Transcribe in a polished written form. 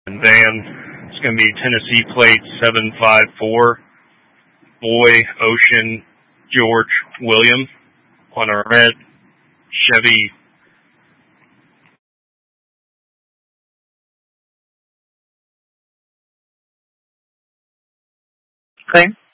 and van. It's going to be Tennessee plate 754, Boy, Ocean, George, William on a red Chevy. Okay.